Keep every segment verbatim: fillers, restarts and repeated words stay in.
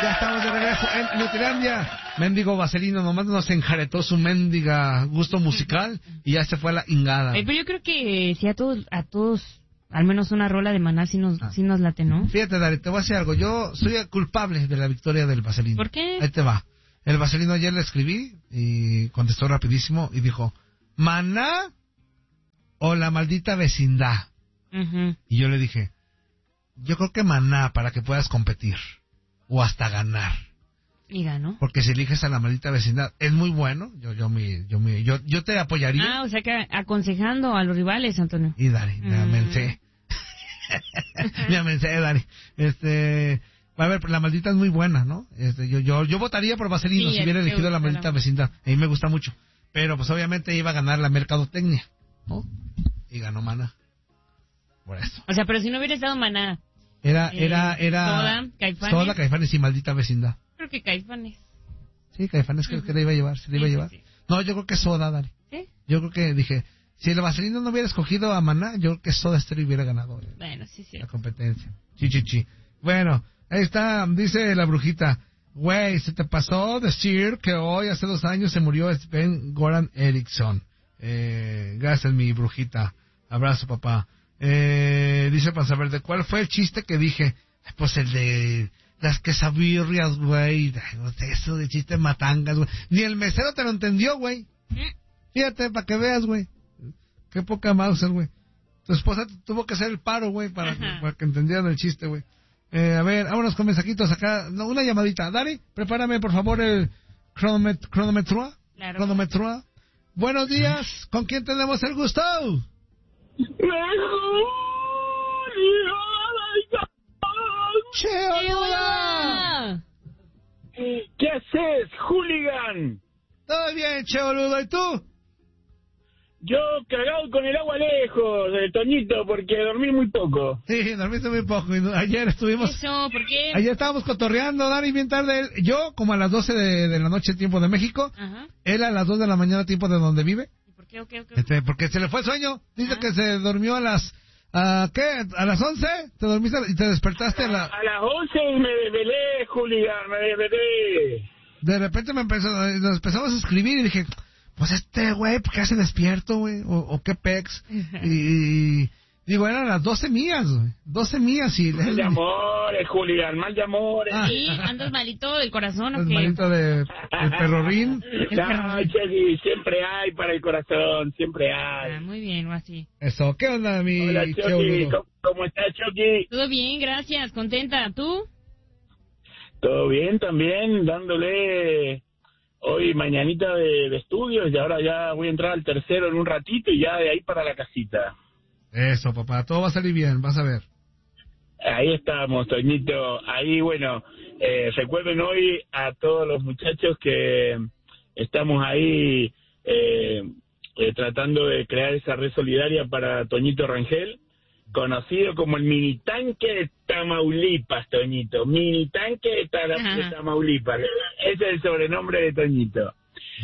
Ya estamos de regreso en Nutilandia. Mendigo Vaselino nomás nos enjaretó su mendiga gusto musical y ya se fue a la ingada. Eh, pero yo creo que si a todos, a todos, al menos una rola de Maná sí nos, ah. sí nos late, ¿no? Fíjate, Dari, te voy a decir algo. Yo soy culpable de la victoria del Vaselino. ¿Por qué? Ahí te va. El Vaselino ayer le escribí y contestó rapidísimo y dijo, ¿Maná o la maldita vecindad? Uh-huh. Y yo le dije, yo creo que Maná para que puedas competir o hasta ganar. Y ganó. Porque si eliges a la maldita vecindad es muy bueno. Yo yo mi, yo mi, yo yo te apoyaría. Ah, o sea que aconsejando a los rivales, Antonio. Y Dari, me amencé. me amencé, Dari. Este, a ver, la maldita es muy buena, ¿no? Este, yo yo yo votaría por Vaselino sí, si hubiera elegido la maldita la... vecindad. A mí me gusta mucho. Pero pues obviamente iba a ganar la mercadotecnia, ¿no? Y ganó Maná. Por eso. O sea, pero si no hubiera estado Maná. Era, eh, era, era... Soda, Caifanes. Soda, Caifanes y maldita vecindad. Creo que Caifanes. Sí, Caifanes creo que le iba a llevar, se le iba sí, a llevar. Sí, sí. No, yo creo que Soda, Dari. ¿Sí? Yo creo que dije, si el Vaselino no hubiera escogido a Maná, yo creo que Soda Stereo hubiera ganado. Eh, bueno, sí, sí. La competencia. Chi, chi, chi. Bueno, ahí está, dice la brujita. Güey, se te pasó decir que hoy, hace dos años, se murió Sven Goran Eriksson. Eh, gracias, mi brujita. Abrazo, papá. Eh, dice para saber de cuál fue el chiste que dije. Pues el de las quesabirrias, güey. Eso de chiste matangas, güey. Ni el mesero te lo entendió, güey. Fíjate, para que veas, güey. Qué poca Mauser, güey. Tu esposa tuvo que hacer el paro, güey, para, para que entendieran el chiste, güey. Eh, a ver, vámonos con mensajitos acá. No, una llamadita. Dari, prepárame, por favor, el cronomet- cronometro. Claro. Cronometro. Buenos días. ¿Con quién tenemos el gusto? ¡Cheoluda! ¿Qué haces, hooligan? Todo bien, Cheoluda, ¿y tú? Yo cagado con el agua lejos, de Toñito, porque dormí muy poco. Sí, dormiste muy poco. Y ayer estuvimos... Eso, ¿por qué? Ayer estábamos cotorreando, Dari, bien tarde. Yo, como a las doce de, de la noche, tiempo de México. Ajá. Él a las dos de la mañana, tiempo de donde vive. ¿Y por qué? Okay, okay. Este, porque se le fue el sueño. Dice Ajá. que se durmió a las... ¿A qué? ¿A las once? ¿Te dormiste y te despertaste a la...? A las once me desvelé, hooligan, me desvelé. De repente me empezó, nos empezamos a escribir y dije... Pues este güey, ¿por qué se despierto, güey? O, o qué pex. Y, y digo, eran las doce mías, güey. doce mías y... Mal de amores, Julián, mal de amores. Ah. Sí, andas malito del corazón, ¿o qué? Malito de, de perrorín. No, Chegui, siempre hay para el corazón, siempre hay. Ah, muy bien, o así. Eso, ¿qué onda, mi Hola, Chucky, ¿cómo, ¿cómo estás, Chucky? Todo bien, gracias, contenta. ¿Tú? Todo bien también, dándole... Hoy mañanita de, de estudios y ahora ya voy a entrar al tercero en un ratito y ya de ahí para la casita. Eso, papá, todo va a salir bien, vas a ver. Ahí estamos, Toñito. Ahí, bueno, eh, recuerden hoy a todos los muchachos que estamos ahí eh, eh, tratando de crear esa red solidaria para Toñito Rangel, conocido como el mini tanque de Tamaulipas, Toñito. Mini tanque de, ta- de Tamaulipas. Ese es el sobrenombre de Toñito.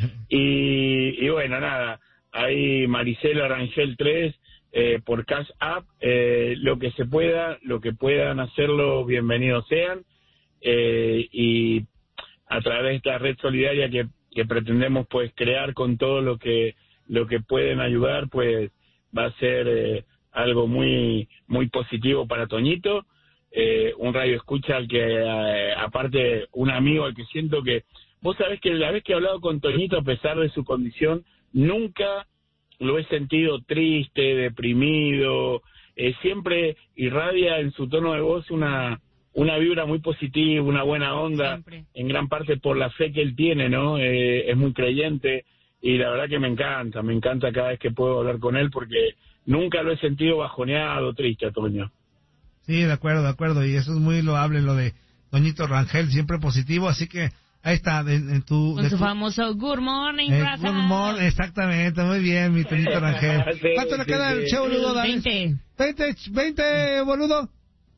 Y, y bueno, nada, ahí Maricela Rangel tres, eh, por Cash App, eh, lo que se pueda, lo que puedan hacerlo, bienvenidos sean. Eh, y a través de esta red solidaria que, que pretendemos pues crear con todo lo que, lo que pueden ayudar, pues va a ser... Eh, algo muy muy positivo para Toñito, eh, un radio escucha al que, eh, aparte, un amigo al que siento que, vos sabés que la vez que he hablado con Toñito, a pesar de su condición, nunca lo he sentido triste, deprimido, eh, siempre irradia en su tono de voz una una vibra muy positiva, una buena onda, siempre. En gran parte por la fe que él tiene, ¿no? Eh, es muy creyente, y la verdad que me encanta, me encanta cada vez que puedo hablar con él, porque nunca lo he sentido bajoneado, triste, Toño. Sí, de acuerdo, de acuerdo, y eso es muy loable, lo de Toñito Rangel, siempre positivo, así que ahí está, en, en tu... Con su tu, famoso Good Morning, eh, raza. Good Morning, exactamente, muy bien, mi Toñito Rangel. Sí, ¿Cuánto le sí, queda sí. el che, boludo? veinte. veinte, veinte, boludo.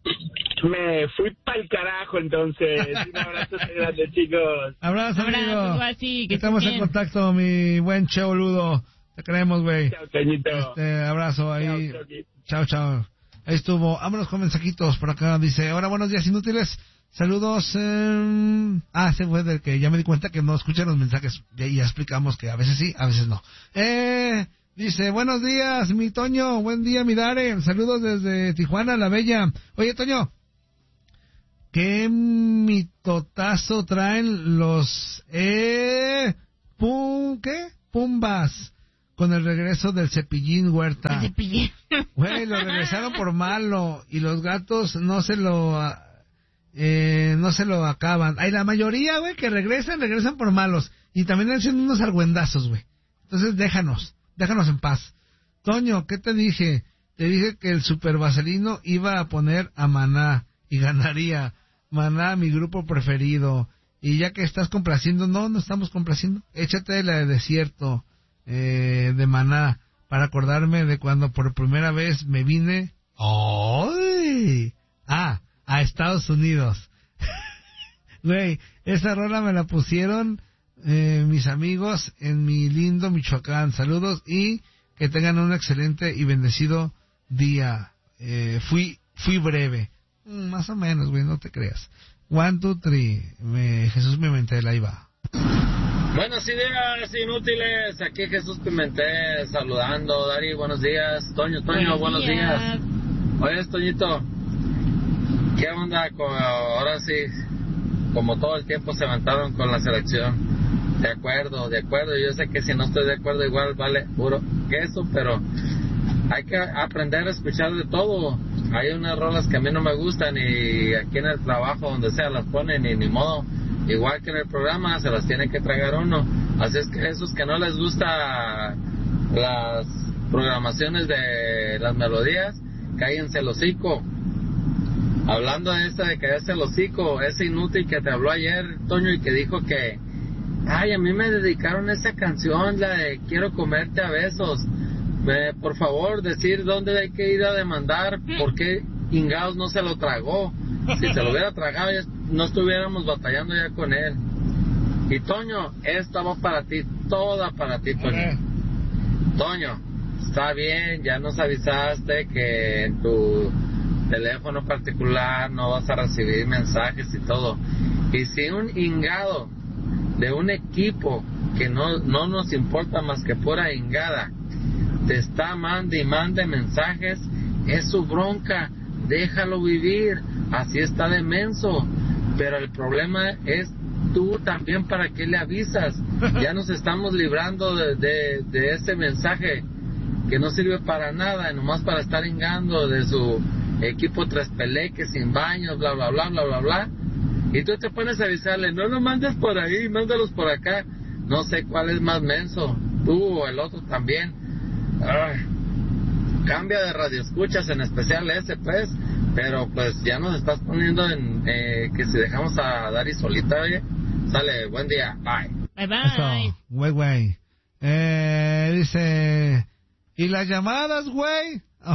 Me fui pa'l carajo, entonces. Un abrazo grande, chicos. Abrazo, amigo. Abrazo, así, que estamos en bien. contacto, mi buen che, boludo. Te queremos, güey. Chao, Toñito. Este, abrazo ahí. Chao, Chucky. Chao, chao. Ahí estuvo. Vámonos con mensajitos por acá. Dice, hola, buenos días, inútiles. Saludos. Eh... Ah, se fue del que ya me di cuenta que no escuchan los mensajes. Ya, ya explicamos que a veces sí, a veces no. Eh, dice, buenos días, mi Toño. Buen día, mi Dare. Saludos desde Tijuana, la Bella. Oye, Toño, ¿qué mitotazo traen los... Eh... Pum... ¿Qué? Pumbas. Con el regreso del Cepillín Huerta. El Cepillín. Güey, lo regresaron por malo. Y los gatos no se lo... Eh, no se lo acaban. Hay la mayoría, güey, que regresan, regresan por malos. Y también hacen unos argüendazos, güey. Entonces déjanos, déjanos en paz. Toño, ¿qué te dije? Te dije que el Super Vaselino iba a poner a Maná y ganaría. Maná, mi grupo preferido. Y ya que estás complaciendo, no, no estamos complaciendo. Échate la de Desierto, eh, de Maná, para acordarme de cuando por primera vez me vine. ¡Ay! Ah, a Estados Unidos. Güey, esa rola me la pusieron eh, mis amigos en mi lindo Michoacán. Saludos y que tengan un excelente y bendecido día. Eh, fui fui breve. Mm, más o menos, güey, no te creas. One, two, three. Me, Jesús Pimentel, ahí va. Buenos días, inútiles. Aquí Jesús Pimentel saludando. Dari, buenos días. Toño, Toño, buenos, buenos días. días. Oye, Toñito, ¿qué onda? Con, ahora sí, como todo el tiempo se levantaron con la selección. De acuerdo, de acuerdo. Yo sé que si no estoy de acuerdo igual vale puro queso, pero hay que aprender a escuchar de todo. Hay unas rolas que a mí no me gustan y aquí en el trabajo, donde sea, las ponen y ni modo. Igual que en el programa, se las tiene que tragar uno. Así es que esos que no les gusta las programaciones de las melodías, cállense el hocico. Hablando de esta de callarse el hocico, ese inútil que te habló ayer, Toño, y que dijo que, ay, a mí me dedicaron esa canción, la de Quiero comerte a besos. Eh, por favor, decir dónde hay que ir a demandar, por qué Ingaos no se lo tragó. Si se lo hubiera tragado, ya no estuviéramos batallando ya con él. Y Toño, esta va para ti, toda para ti, Toño. Toño, está bien, ya nos avisaste que en tu teléfono particular no vas a recibir mensajes y todo. Y si un ingado de un equipo que no, no nos importa más que pura ingada te está mande y mande mensajes, es su bronca, déjalo vivir, así está de menso. Pero el problema es tú también, ¿para qué le avisas? Ya nos estamos librando de, de, de ese mensaje que no sirve para nada, nomás para estar ingando de su equipo tres peleques sin baños, bla bla bla bla bla bla. Y tú te pones a avisarle, no lo mandes por ahí, mándalos por acá. No sé cuál es más menso, tú o el otro también. Ay, cambia de radioescuchas, en especial ese, pues. Pero pues ya nos estás poniendo en eh, que si dejamos a Dari solita, oye. Sale, buen día, bye. Bye bye. Eso, güey, güey. Eh, dice, ¿y las llamadas, güey? Oh.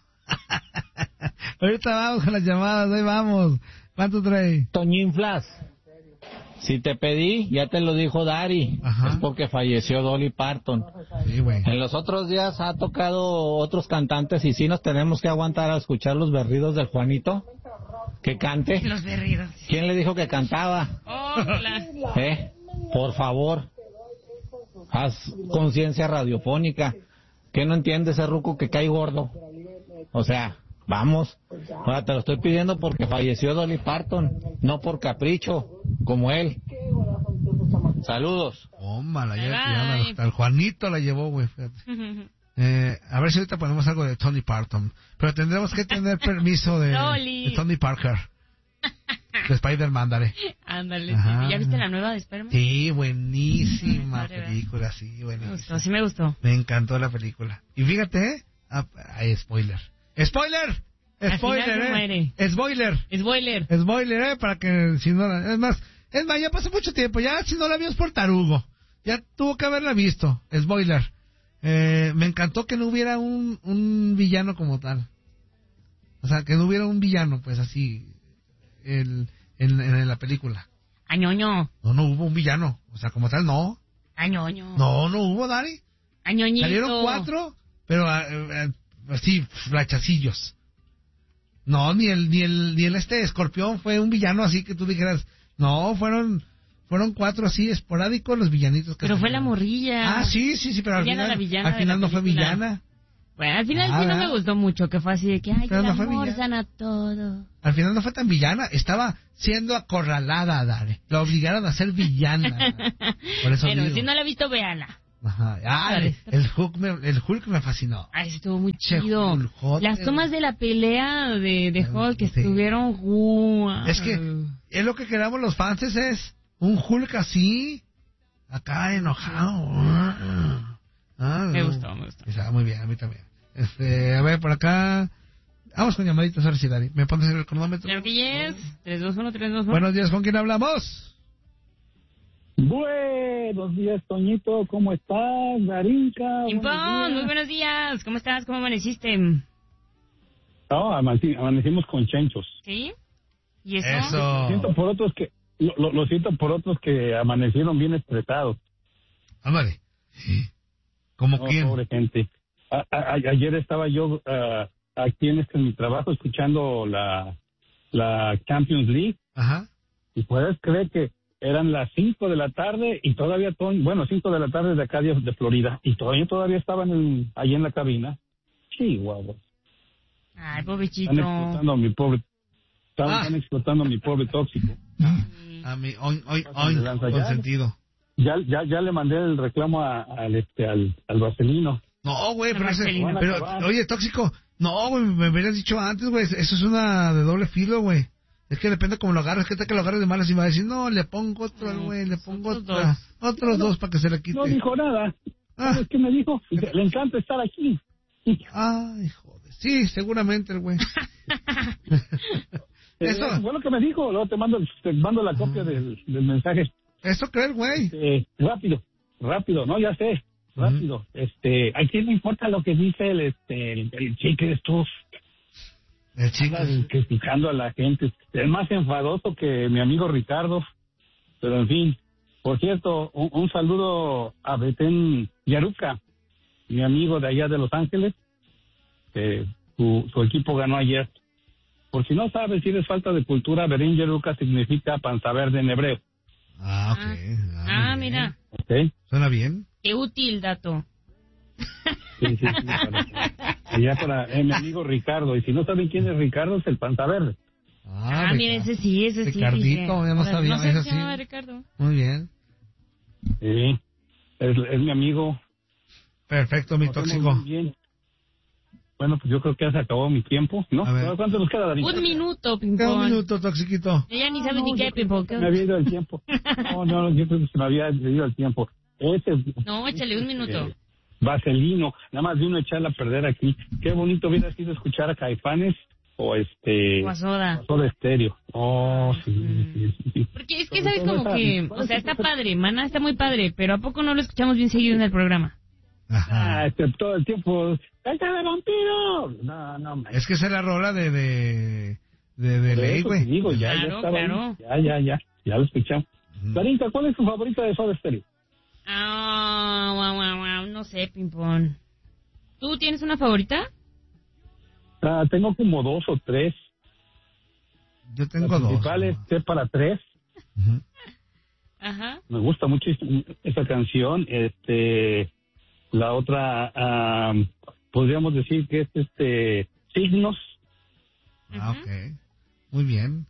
Ahorita vamos con las llamadas, ahí vamos. ¿Cuánto trae? Toñinflas, si te pedí, ya te lo dijo Dari. Ajá. Es porque falleció Dolly Parton. Sí, güey. En los otros días ha tocado otros cantantes y sí nos tenemos que aguantar a escuchar los berridos del Juanito. Que cante. Los berridos. ¿Quién le dijo que cantaba? Hola. ¿Eh? Por favor, haz conciencia radiofónica. ¿Qué no entiende ese ruco que cae gordo? O sea, vamos. Ahora te lo estoy pidiendo porque falleció Dolly Parton, no por capricho, como él. Saludos. Tómala, ya, ya, ya, al Juanito la llevó, güey. Eh, a ver si ahorita ponemos algo de Tony Parton. Pero tendremos que tener permiso de, de Tony Parker. De Spider-Man, dale. Ándale. ¿Ya viste la nueva de Spider-Man? Sí, buenísima película, sí, buenísima. Me gustó, sí me gustó. Me encantó la película. Y fíjate, ¿eh? Ah, hay spoiler. ¡Spoiler! ¡Spoiler, eh! ¡Spoiler! ¡Spoiler! ¡Spoiler, eh! Para que si no la... Es más, es más, ya pasó mucho tiempo. Ya si no la vio es por tarugo. Ya tuvo que haberla visto. ¡Spoiler! Eh, me encantó que no hubiera un, un villano como tal. O sea, que no hubiera un villano, pues así, el, en, en la película. Añoño. No, no hubo un villano. O sea, como tal, no. Añoño. No, no hubo, Dari. Añoñito. Salieron cuatro, pero eh, eh, así, flachacillos. No, ni el, ni el, ni el este Escorpión fue un villano así que tú dijeras, no, fueron, fueron cuatro así esporádicos los villanitos que Pero fue la salieron. morrilla. Ah, sí, sí, sí, pero al Ella era final, la villana al de final la no fue película. villana. Bueno, al final Ah, sí no me ¿verdad? gustó mucho, que fue así de que, ay, que Pero el no fue amor villana. sana todo. Al final no fue tan villana, estaba siendo acorralada, Dare. La obligaron a ser villana. Por eso Bueno, digo. si no la he visto, véala. Ajá. Ah, Dale. el Hulk me, el Hulk me fascinó. Ay, estuvo muy Che, chido. Hulkote. Las tomas de la pelea de, de Hulk que Sí. estuvieron... ¡guau! Es que es lo que queramos los fans, es un Hulk así, acá enojado. Ah, Me gustó, me gustó. Está muy bien, a mí también. Este, a ver, por acá. Vamos con llamaditos, ahora sí, Dari. ¿Me pones el cronómetro? Claro que yes. tres dos uno, tres dos uno. Buenos días, ¿con quién hablamos? Buenos días, Toñito, ¿cómo estás? Darinka. Pimpón, muy buenos días. ¿Cómo estás? ¿Cómo amaneciste? No, amaneci- amanecimos con chenchos. ¿Sí? ¿Y eso? Lo Eso. siento por otros que, lo, lo- lo siento por otros que amanecieron bien estresados. Ándale. ¿Cómo No, quién? pobre gente. A- a- a- ayer estaba yo ah, aquí en este en mi trabajo escuchando la, la Champions League Ajá. y puedes creer que eran las cinco de la tarde y todavía, Toño, bueno, cinco de la tarde de acá de, de Florida y todavía todavía estaban en, ahí en la cabina. Chihuahua. Ay, Están pobrecito. explotando a mi pobre, están, Ah. están explotando a mi pobre tóxico. A mí, hoy, hoy, Pasan hoy, de lanza ya. consentido. Ya, ya, ya le mandé el reclamo a- al este al, al vaselino. No, güey, pero, ese- Marcelino. pero, Van a acabar. oye, tóxico, no, güey, me hubieras dicho antes, güey, eso es una de doble filo, güey. Es que depende cómo lo agarres, que tal que lo agarres de malas y va a decir, no, le pongo otro al No, güey, le son pongo otros otra, dos. otros dos para que se le quite. No dijo nada. Ah. ¿Sabes qué me dijo? Dice, le encanta estar aquí. Ay, joder, sí, seguramente el güey. Eso. Eh, fue lo que me dijo. Luego te mando, te mando la copia del, del mensaje. Eso cree el güey. Eh, rápido, rápido, no, ya sé, rápido. Este, ¿a quién le importa lo que dice el, este, el, el chico? Eres tú. El chico. Andas criticando a la gente. Es más enfadoso que mi amigo Ricardo. Pero en fin. Por cierto, un, un saludo a Betén Yaruca, mi amigo de allá de Los Ángeles. Que su, su equipo ganó ayer. Por si no sabes, si eres falta de cultura, Betén Yaruca significa panza verde en hebreo. Ah, ok. Ah, Ah, muy mira. bien. ¿Ok? Suena bien. Qué útil dato. Sí, sí, sí. Para, allá para eh, mi amigo Ricardo. Y si no saben quién es Ricardo, es el panza verde. Ah, Ricardo. mira, ese sí, ese sí. Ricardito, dije. ya no Ahora, sabía, No sé ese si se sí. llama Ricardo. Muy bien. Sí. Es, es mi amigo. Perfecto, mi Nos vemos tóxico. muy bien. Bueno, pues yo creo que ya se acabó mi tiempo, ¿no? A ver. ¿Cuánto nos queda, Darío? Un minuto, Queda un Pimpón. minuto, toxiquito. Ella ni sabe No, ni yo qué, creo que Pimpón. se me había ido el tiempo. No, no, yo creo que se me había ido el tiempo. Ese No, échale un minuto. eh, vaselino, nada más vino a echarla a perder aquí. Qué bonito hubiera sido escuchar a Caifanes o este... O a Soda. o Soda Estéreo. Oh, sí, sí, sí, sí. Porque es que, Sobre ¿sabes? todo Como esa- que, o sea, está padre, Maná está muy padre, pero ¿a poco no lo escuchamos bien seguido en el programa? Ajá. Ah, este, todo el tiempo... ¡Cállate de vampiro! No, no, man. Es que esa es la rola de, de, de, de Por ley, eso te güey. digo, ya, Claro, ya estaba ahí. claro. Ya, ya, ya. Ya lo escuchamos. Ujú. Darinka, ¿cuál es tu favorita de Soda Stereo? Ah, guau, guau, guau, no sé, Pimpón. ¿Tú tienes una favorita? Ah, tengo como dos o tres. Yo tengo Las dos. principales, T para tres. Ujú. Ajá. Me gusta mucho es- esa canción. Este, la otra, ah, podríamos decir que es este Signos Ah, Ujú. ok. Muy bien.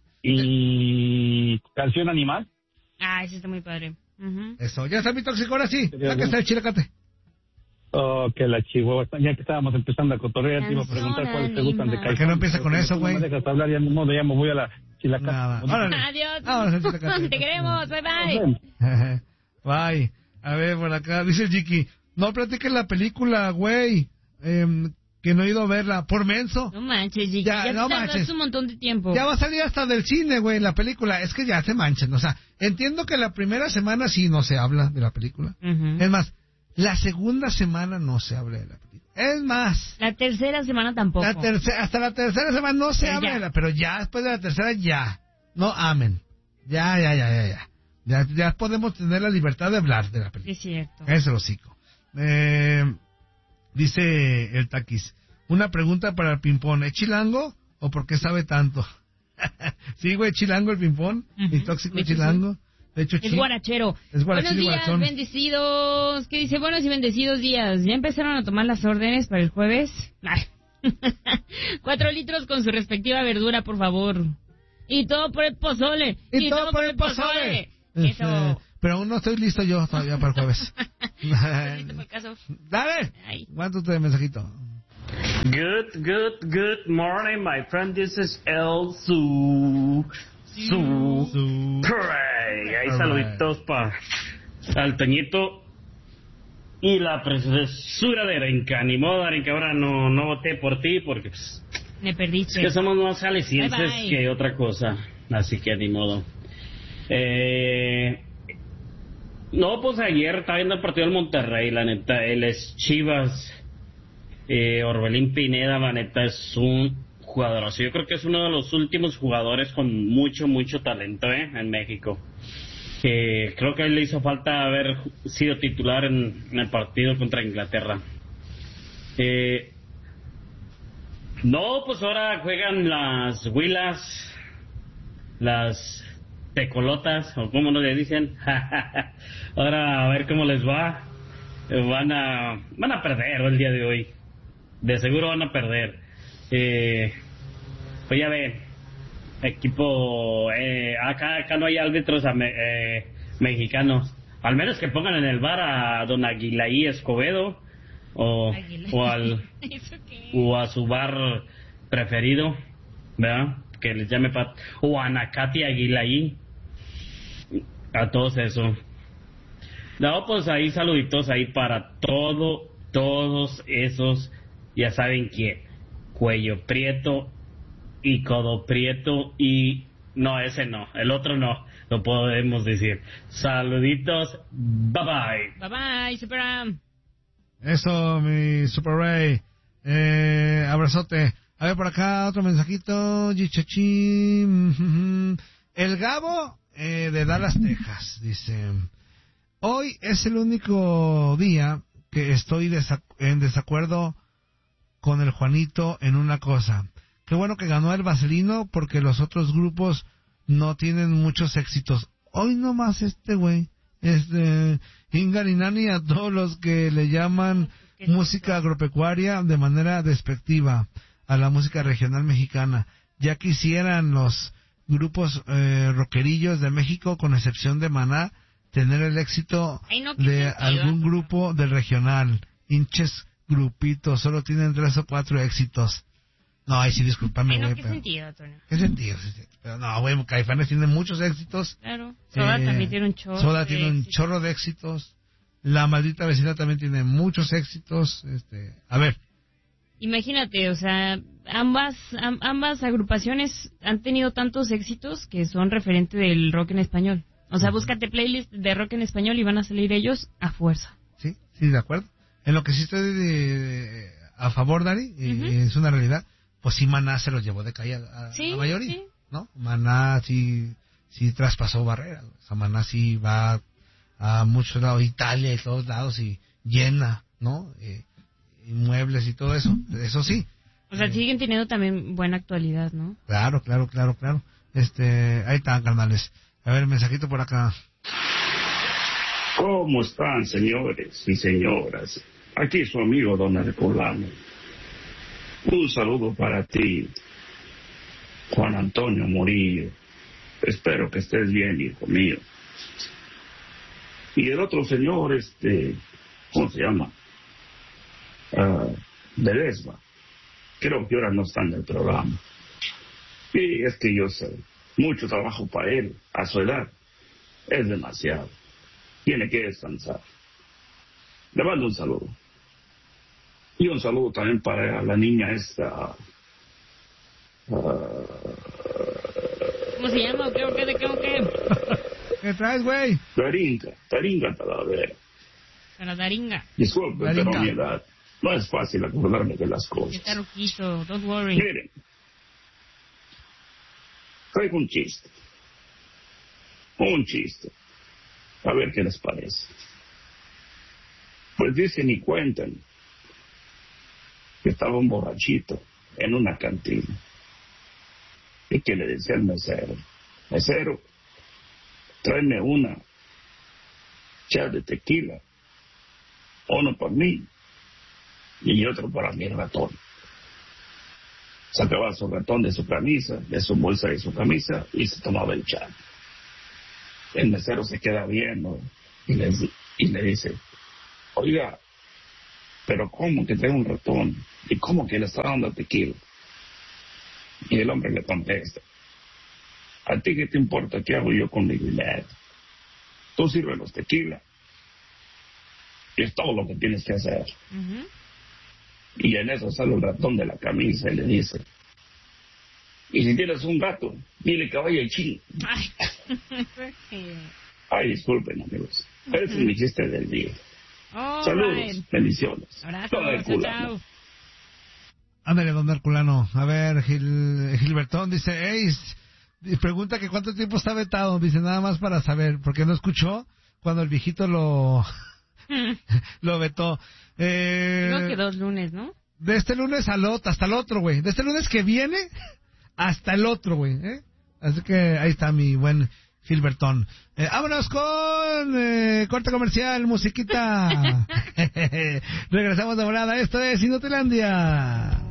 y Canción Animal. Ah, ese está muy padre. Ujú. Eso. Ya está mi tóxico, ahora sí. Sería Ya que bueno. está el chilacate. Oh, que la chihuahua. Ya que estábamos empezando a cotorrear, te iba a preguntar cuáles te gustan de Canción Caifanes. ¿Por qué no empieza con pero eso, como güey? No me dejas hablar, ya ni modo, ya me voy a la chilacata. Nada. Órale. Adiós. Vámonos al chilacate. Te queremos. Bye, Nos bye. vemos. Bye. A ver, por acá. Dice el Jiki. No platiques la película, güey. Em, que no he ido a verla. Por menso. No manches, Gigi. Ya, Ya, no te tardaste manches. un montón de tiempo. Ya va a salir hasta del cine, güey, la película. Es que ya se manchen. O sea, entiendo que la primera semana sí no se habla de la película. Ujú. Es más, la segunda semana no se habla de la película. Es más, La tercera semana tampoco. la tercera, hasta la tercera semana no se Pero habla ya. de la, pero ya después de la tercera ya. No amen. Ya, ya, ya, ya, ya. Ya, ya podemos tener la libertad de hablar de la Sí, película. es cierto. Es el hocico. Eh, dice el Taquis. Una pregunta para el Pimpón. ¿Es chilango o por qué sabe tanto. Sí, güey, chilango el ping-pong, uh-huh. Y tóxico el chilango. De hecho, es chi- guarachero. Es guarachero. Buenos días, bendecidos. ¿Qué dice? Buenos y bendecidos días. ¿Ya empezaron a tomar las órdenes para el jueves? Ay. Cuatro litros con su respectiva verdura, por favor. Y todo por el pozole. Y, y todo, todo por el pozole. pozole. Eso. Este, pero aún no estoy listo yo todavía para el jueves. ¿Estás listo para el caso? Dale. Cuánto el mensajito. Good, good, good morning, my friend. This is El Su. Su. Su. Hooray. Ahí saluditos para al Toñito y la preciosura de Arenca. Ni modo, Arenca, ahora no, no voté por ti porque pues, me perdiste. Es que somos más jaliscienses bye bye. Que otra cosa. Así que ni modo. Eh, no, pues ayer estaba viendo el partido del Monterrey, la neta. Él es Chivas. Eh, Orbelín Pineda, la neta, es un jugadorazo. Yo creo que es uno de los últimos jugadores con mucho, mucho talento ¿eh? En México. Eh, creo que a él le hizo falta haber sido titular en, en el partido contra Inglaterra. Eh, no, pues ahora juegan las Huilas, las Tecolotas, o como no le dicen. Ahora a ver cómo les va. Van a, van a perder el día de hoy. De seguro van a perder. Eh, pues ya ven, equipo, eh, acá acá no hay árbitros eh, mexicanos. Al menos que pongan en el bar a don Aguilaí Escobedo o, o al o a su bar preferido, ¿verdad? Que les llame Pat, o a Anacati Aguilaí, a todos eso. No, pues ahí saluditos ahí para todo, todos esos, ya saben quién, cuello prieto y codo prieto y no, ese no, el otro no, lo podemos decir. Saluditos, bye bye. Bye bye, Super Ram. Eso, mi Super Ray. Eh, abrazote. A ver por acá otro mensajito. Gichachín. El Gabo eh, de Dallas, Texas, dice: hoy es el único día que estoy desac- en desacuerdo con el Juanito en una cosa. Qué bueno que ganó el Vaselino porque los otros grupos no tienen muchos éxitos. Hoy nomás este güey, este Ingarinani, a todos los que le llaman música agropecuaria de manera despectiva a la música regional mexicana. Ya quisieran los grupos eh, rockerillos de México, con excepción de Maná, tener el éxito Ay, no, de algún grupo del regional. Hinches grupitos, solo tienen tres o cuatro éxitos. No, ahí sí, discúlpame, güey. No, ¿qué pero... sentido, Antonio? ¿Qué sentido? Pero no, güey, Caifanes tiene muchos éxitos. Claro. Soda eh, también tiene un chorro. Soda tiene un éxitos. chorro de éxitos. La Maldita Vecindad también tiene muchos éxitos. Este, a ver. Imagínate, o sea, ambas am, ambas agrupaciones han tenido tantos éxitos que son referente del rock en español. O sea, búscate playlist de rock en español y van a salir ellos a fuerza. Sí, sí, de acuerdo. En lo que sí estoy de, de, a favor, Dari, uh-huh. eh, es una realidad. Pues sí, Maná se los llevó de calle a, a sí, la mayoría, sí. ¿no? Maná sí, sí traspasó barreras. O sea, Maná sí va a muchos lados, Italia y todos lados, y llena, ¿no? Eh, inmuebles y todo eso, eso sí. O sea, eh, siguen teniendo también buena actualidad, ¿no? Claro, claro, claro, claro. Este, ahí están, carnales. A ver, mensajito por acá. ¿Cómo están, señores y señoras? Aquí su amigo Don Herculano. Un saludo para ti, Juan Antonio Murillo. Espero que estés bien, hijo mío. Y el otro señor, este, ¿cómo se llama? Uh, de Lesba. Creo que ahora no está en el programa. Y es que yo sé, mucho trabajo para él, a su edad. Es demasiado. Tiene que descansar. Le mando un saludo. Y un saludo también para la niña esta. Uh, ¿Cómo se llama? ¿Qué, qué, qué, qué? ¿Qué traes, güey? Taringa, Taringa Talavera. Para Taringa. Disculpe, pero mi edad. No es fácil acordarme de las cosas. Está roquito, don't worry. Miren, traigo un chiste. Un chiste. A ver qué les parece. Pues dicen y cuentan que estaba un borrachito en una cantina. ¿Y qué le decía al mesero? Mesero, tráeme una chave de tequila, uno para mí y otro para mi ratón. Sacaba su ratón de su camisa, de su bolsa de su camisa, y se tomaba el chave. El mesero se queda viendo y le, y le dice, oiga, pero ¿cómo que trae un ratón? ¿Y cómo que le está dando tequila? Y el hombre le contesta, ¿a ti qué te importa qué hago yo con mi dinero? Tú sirves los tequila. Y es todo lo que tienes que hacer. Uh-huh. Y en eso sale el ratón de la camisa y le dice, y si tienes un gato, dile que vaya y ching. Ay, Ay disculpen, amigos. Ese es mi chiste del día. All Saludos, right. Bendiciones. Abrazo, chao. Ándale, don Herculano. A ver, Gil, Gilbertón dice, hey, pregunta que cuánto tiempo está vetado. Dice, nada más para saber, porque no escuchó cuando el viejito lo... lo vetó. Eh, Creo que dos lunes, ¿no? De este lunes al otro, hasta el otro, güey. De este lunes que viene hasta el otro, güey. ¿eh? Así que ahí está mi buen Gilbertón. Eh, vámonos con eh, corte comercial, musiquita. Regresamos de volada. Esto es Inutilandia.